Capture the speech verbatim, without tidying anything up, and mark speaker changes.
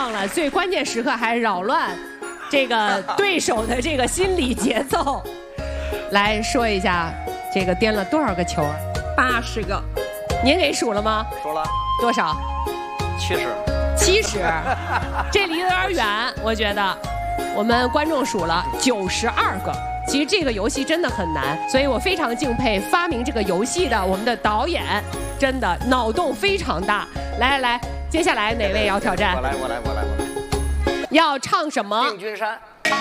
Speaker 1: 忘了，最关键时刻还扰乱这个对手的这个心理节奏。来说一下，这个颠了多少个球？
Speaker 2: 八十个。
Speaker 1: 您给数了吗？
Speaker 3: 数了。
Speaker 1: 多少？
Speaker 3: 七十。
Speaker 1: 七十，这离得有点远，我觉得。我们观众数了九十二个。其实这个游戏真的很难，所以我非常敬佩发明这个游戏的我们的导演，真的脑洞非常大。来来来，接下来哪位要挑战？
Speaker 3: 我来，我来，我来，我来。
Speaker 1: 要唱什么？
Speaker 3: 定军山。